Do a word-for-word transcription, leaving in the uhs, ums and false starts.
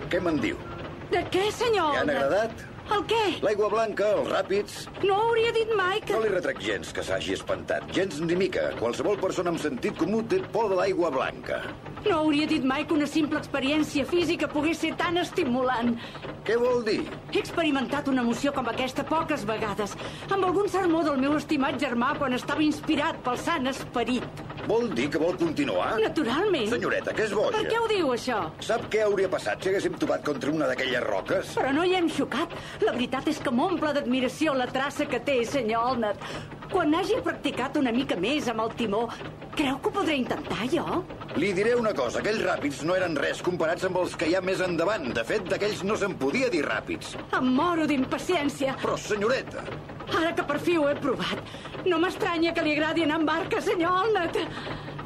Què me'n diu? De què, senyor? Li han agradat? El què? L'aigua blanca, els ràpids... No hauria dit mai que... No li retrec gens que s'hagi espantat. Gens ni mica. Qualsevol persona amb sentit comú té por de l'aigua blanca. No hauria dit mai que una simple experiència física pogués ser tan estimulant. Què vol dir? He experimentat una emoció com aquesta poques vegades, amb algun sermó del meu estimat germà quan estava inspirat pel Sant Esperit. Vol dir que vol continuar? Naturalment. Senyoreta, que és boja. Per què ho diu, això? Sap què hauria passat si haguéssim topat contra una d'aquelles roques? Però no hi hem xocat. La veritat és que m'omple d'admiració la traça que té, senyor Olnett. Quan hagi practicat una mica més amb el timó, creu que ho podré intentar, jo? Li diré una cosa, aquells ràpids no eren res comparats amb els que hi ha més endavant. De fet, d'aquells no se'n podia dir ràpids. Em moro d'impaciència. Però, senyoreta... Ara que per fi ho he provat, no m'estranya que li agradi anar amb barca, senyor Olnett.